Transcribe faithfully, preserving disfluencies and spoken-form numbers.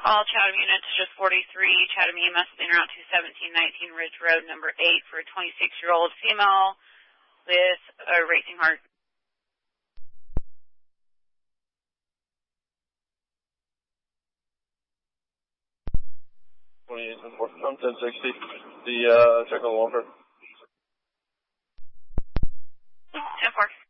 All Chatham units, just forty-three, Chatham E M S in route two seventeen nineteen Ridge Road, number eight, for a twenty-six-year-old female with a racing heart. twenty-eight and four, I'm ten sixty, the, uh, check on Walker. ten four.